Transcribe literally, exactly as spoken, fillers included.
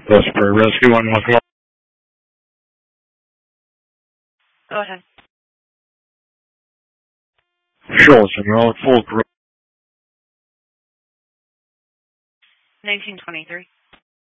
Westbury Rescue one one one. Go ahead. Schulzen Road, Fulk Road. nineteen twenty-three.